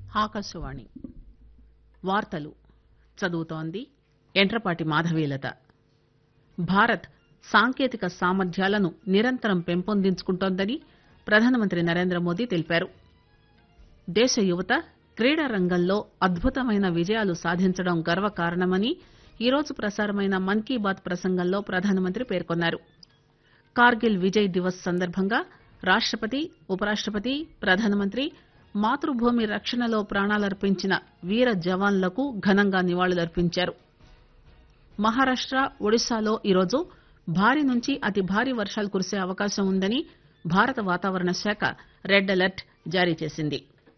ఆకాశవాణి వార్తలు చదువుతోంది ఎంట్రపాటి మాధవీలత. భారత్ సాంకేతిక సామర్థ్యాలను నిరంతరం పెంపొందించుకుంటోందని ప్రధానమంత్రి నరేంద్రమోదీ తెలిపారు. దేశ యువత క్రీడా రంగంలో అద్భుతమైన విజయాలు సాధించడం గర్వకారణమని ఈరోజు ప్రసారమైన మన్ కీ బాత్ ప్రసంగంలో ప్రధానమంత్రి పేర్కొన్నారు. కార్గిల్ విజయ్ దివస్ సందర్భంగా రాష్టపతి, ఉపరాష్టపతి, ప్రధానమంత్రి మాతృభూమి రక్షణలో ప్రాణాలర్పించిన వీర జవాన్లకు ఘనంగా నివాళులర్పించారు. మహారాష్ట, ఒడిశాలో ఈరోజు భారీ నుంచి అతి భారీ వర్షాలు కురిసే అవకాశం ఉందని భారత వాతావరణ శాఖ రెడ్ అలర్ట్ జారీ చేసింది.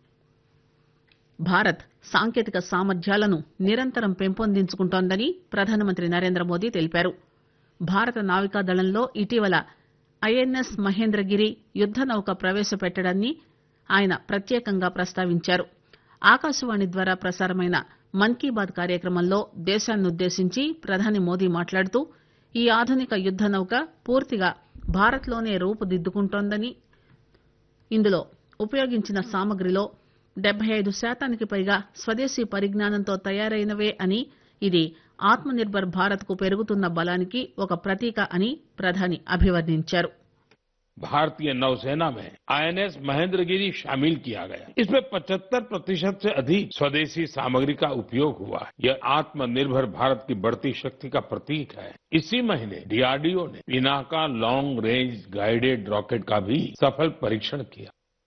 భారత్ సాంకేతిక సామర్థ్యాలను నిరంతరం పెంపొందించుకుంటోందని ప్రధానమంత్రి నరేంద్రమోదీ తెలిపారు. భారత నావికాదళంలో ఇటీవల ఐఎన్ఎస్ మహేంద్రగిరి యుద్ద నౌక ప్రవేశపెట్టడాన్ని ఆయన ప్రత్యేకంగా ప్రస్తావించారు. ఆకాశవాణి ద్వారా ప్రసారమైన మన్ కీ బాత్ కార్యక్రమంలో దేశాన్నుద్దేశించి ప్రధాని మోదీ మాట్లాడుతూ ఈ ఆధునిక యుద్ద నౌక పూర్తిగా భారత్ లోనే రూపుదిద్దుకుంటోందని, ఇందులో ఉపయోగించిన సామగ్రిలో 75% పైగా స్వదేశీ పరిజ్ఞానంతో తయారైనవే అని, ఇది ఆత్మ నిర్భర్ భారత్ కు పెరుగుతున్న బలానికి ఒక ప్రతీక అని ప్రధాని అభివర్ణించారు. भारतीय नौसेना में आईएनएस महेंद्रगिरी शामिल किया गया. इसमें 75% से अधिक स्वदेशी सामग्री का उपयोग हुआ. यह आत्मनिर्भर भारत की बढ़ती शक्ति का प्रतीक है. इसी महीने डीआरडीओ ने Pinaka long range guided rocket का भी सफल परीक्षण किया.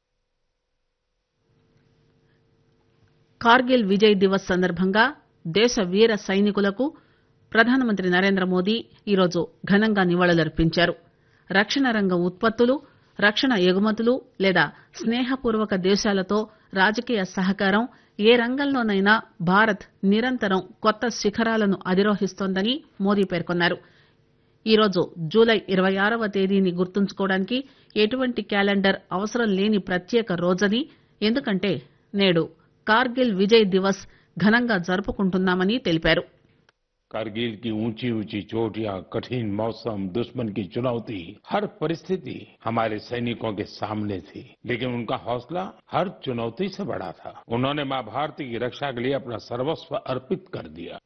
కార్గిల్ విజయ్ దివస్ సందర్భంగా దేశ వీర సైనికులకు ప్రధానమంత్రి నరేంద్రమోదీ ఈరోజు ఘనంగా నివాళులర్పించారు. రక్షణ రంగం ఉత్పత్తులు, రక్షణ ఎగుమతులు లేదా స్నేహపూర్వక దేశాలతో రాజకీయ సహకారం ఏ రంగంలోనైనా భారత్ నిరంతరం కొత్త శిఖరాలను అధిరోహిస్తోందని మోదీ పేర్కొన్నారు. ఈరోజు జూలై 26వ తేదీని గుర్తుంచుకోవడానికి ఎటువంటి క్యాలెండర్ అవసరం లేని ప్రత్యేక రోజని, ఎందుకంటే నేడు కార్గిల్ విజయ్ దివస్ ఘనంగా జరుపుకుంటున్నామని తెలిపారు. कारगिल की ऊंची ऊंची चोटियां, कठिन मौसम, दुश्मन की चुनौती, हर परिस्थिति हमारे सैनिकों के सामने थी, लेकिन उनका हौसला हर चुनौती से बड़ा था. उन्होंने मां भारती की रक्षा के लिए अपना सर्वस्व अर्पित कर दिया.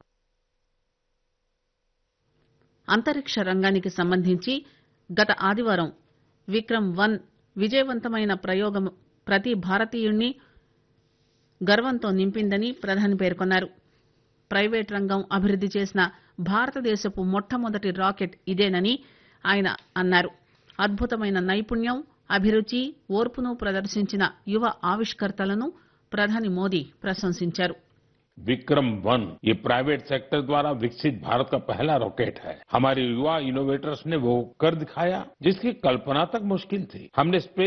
అంతరిక్ష రంగానికి సంబంధించి గత ఆదివారం విక్రమ్-1 విజయవంతమైన ప్రయోగం ప్రతి భారతీయుణ్ణి గర్వంతో నింపిందని ప్రధాని పేర్కొన్నారు. ప్రైవేట్ రంగం అభివృద్ది చేసిన భారతదేశపు మొట్టమొదటి రాకెట్ ఇదేనని ఆయన అన్నారు. అద్భుతమైన నైపుణ్యం, అభిరుచి, ఓర్పును ప్రదర్శించిన యువ ఆవిష్కర్తలను ప్రధాని మోదీ ప్రశంసించారు. विक्रम-1 ये प्राइवेट सेक्टर द्वारा विकसित भारत का पहला रॉकेट है. हमारे युवा इनोवेटर्स ने वो कर दिखाया जिसकी कल्पना तक मुश्किल थी. हमने